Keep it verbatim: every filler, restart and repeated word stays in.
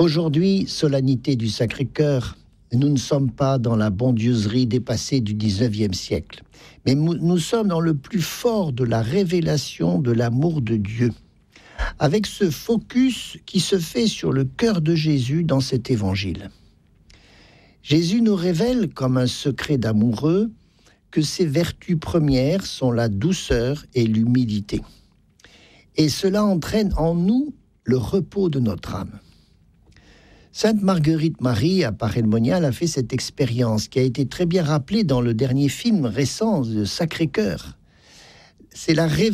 Aujourd'hui, solennité du Sacré-Cœur, nous ne sommes pas dans la bondieuserie dépassée du dix-neuvième siècle, mais nous sommes dans le plus fort de la révélation de l'amour de Dieu, avec ce focus qui se fait sur le cœur de Jésus dans cet évangile. Jésus nous révèle comme un secret d'amoureux que ses vertus premières sont la douceur et l'humilité. Et cela entraîne en nous le repos de notre âme. Sainte Marguerite Marie à Paray-le-Monial a fait cette expérience qui a été très bien rappelée dans le dernier film récent de Sacré-Cœur. C'est la révélation